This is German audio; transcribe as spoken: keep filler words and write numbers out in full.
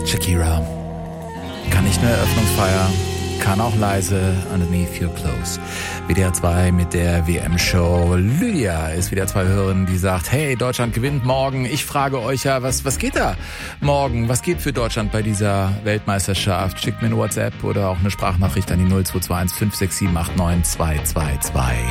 Shakira. Kann nicht nur Eröffnungsfeier, kann auch leise Underneath Your Clothes. W D R zwei mit der W M-Show. Lydia ist W D R zwei Hörerin, die sagt, hey, Deutschland gewinnt morgen. Ich frage euch ja, was, was geht da morgen? Was geht für Deutschland bei dieser Weltmeisterschaft? Schickt mir eine WhatsApp oder auch eine Sprachnachricht an die null zwei zwei eins fünf sechs sieben acht neun zwei zwei zwei.